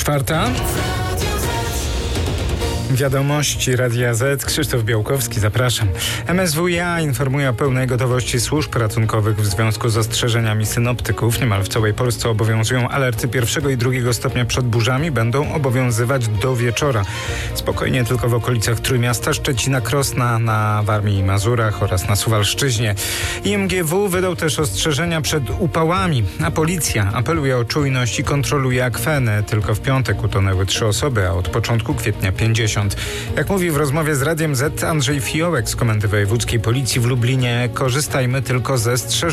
4. Wiadomości Radia Z. Krzysztof Białkowski, zapraszam. MSWiA informuje o pełnej gotowości służb ratunkowych w związku z ostrzeżeniami synoptyków. Niemal w całej Polsce obowiązują alerty 1. i 2. stopnia przed burzami. Będą obowiązywać do wieczora. Spokojnie tylko w okolicach Trójmiasta, Szczecina, Krosna, na Warmii i Mazurach oraz na Suwalszczyźnie. IMGW wydał też ostrzeżenia przed upałami, a policja apeluje o czujność i kontroluje akweny. Tylko w piątek utonęły 3 osoby, a od początku kwietnia 50. Jak mówi w rozmowie z Radiem Z Andrzej Fiołek z Komendy Wojewódzkiej Policji w Lublinie, korzystajmy tylko ze strzeżeń.